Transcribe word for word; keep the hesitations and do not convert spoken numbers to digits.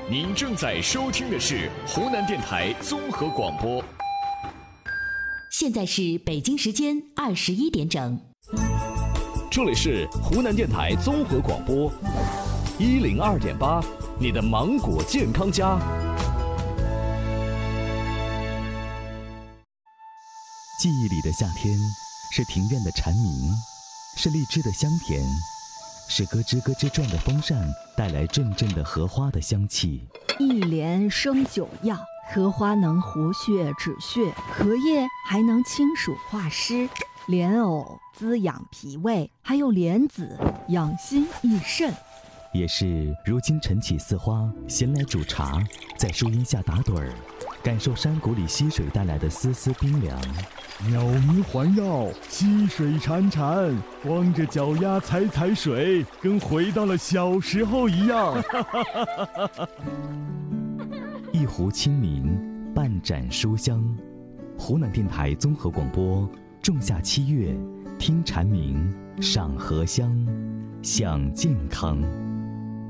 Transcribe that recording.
您正在收听的是湖南电台综合广播。 现在是北京时间二十一点整。 这里是湖南电台综合广播一零二点八，你的芒果健康家。 记忆里的夏天，是庭院的蝉鸣，是荔枝的香甜，是咯吱咯吱转的风扇带来阵阵的荷花的香气。 一莲生九药，荷花能活血止血，荷叶还能清暑化湿，莲藕滋养脾胃，还有莲子养心益肾。 也是如今晨起似花，闲来煮茶，在树荫下打盹儿，感受山谷里溪水带来的丝丝冰凉。 鸟鸣环绕，溪水潺潺，光着脚丫踩踩水，跟回到了小时候一样。 一壶清明，半盏书香。湖南电台综合广播，仲夏七月，听蝉鸣，赏荷香，享健康。